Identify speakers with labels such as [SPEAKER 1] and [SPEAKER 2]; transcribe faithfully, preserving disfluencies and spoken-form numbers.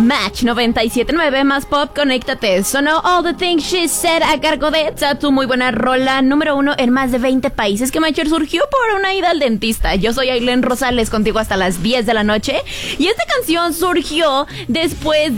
[SPEAKER 1] Match noventa y siete punto nueve más pop, conéctate. Sonó All the Things She Said a cargo de Tatu, muy buena rola, número uno en más de veinte países, que Macher surgió por una ida al dentista. Yo soy Ailén Rosales, contigo hasta las diez de la noche, y esta canción surgió después